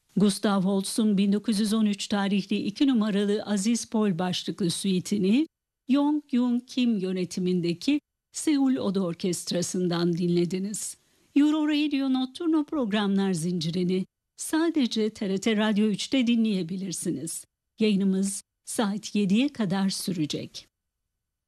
Gustav Holst'un 1913 tarihli 2 numaralı Aziz Pol başlıklı süitini Yong Yoon Kim yönetimindeki Seul Oda Orkestrası'ndan dinlediniz. Euro Radio Notturno programlar zincirini sadece TRT Radyo 3'te dinleyebilirsiniz. Yayınımız saat 7'ye kadar sürecek.